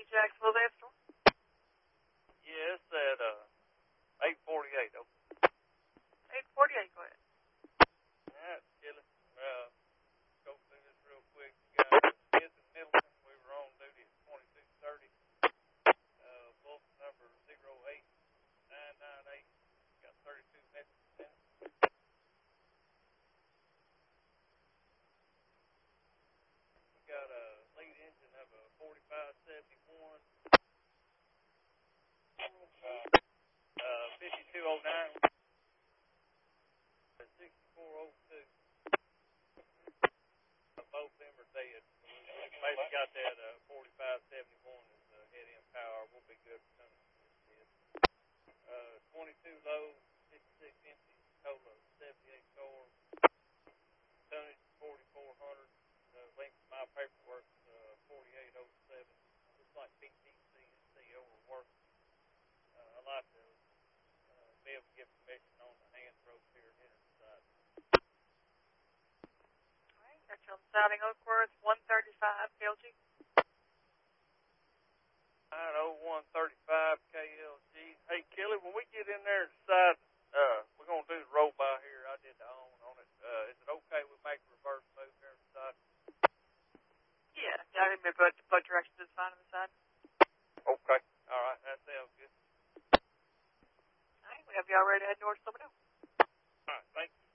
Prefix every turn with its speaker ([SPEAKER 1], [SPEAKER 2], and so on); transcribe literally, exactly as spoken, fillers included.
[SPEAKER 1] Jacksonville Astro.
[SPEAKER 2] Yeah, it's at uh, eight forty-eight.
[SPEAKER 1] eight forty-eight, go ahead.
[SPEAKER 2] All right, Kelly. Uh, go through this real quick. You got Smith and Middleton. We were on duty at twenty-two thirty. Uh, bulletin number zero eight nine nine eight. Got thirty-two minutes. We got a lead engine of a forty-five seventy-one. Uh, fifty-two oh nine. sixty-four oh two. Both of them are dead. We basically got that uh, forty-five seventy-one as uh, head end power. We'll be good for some of this. Uh, twenty-two low, fifty-six empty, total of seventy-eight cars. Tonnage forty-four hundred. Uh, length of my paperwork uh, forty-eight oh seven. Looks like P T C and C overwork. Uh, I'd like to uh, be able to get permission on the hand ropes here and enter the side.
[SPEAKER 1] Got you on siding Oakworth, one thirty-five K L G.
[SPEAKER 2] nine oh one thirty-five K L G. Hey, Kelly, when we get in there and decide, uh, we're going to do the roll by here. I did the own on it. Uh, is it okay we make a reverse move there on the side?
[SPEAKER 1] Yeah, yeah, I think both, both directions is fine on the side.
[SPEAKER 2] Okay. All right, that sounds good.
[SPEAKER 1] All right, we have y'all ready to head north, let me know.
[SPEAKER 2] All right, thank you.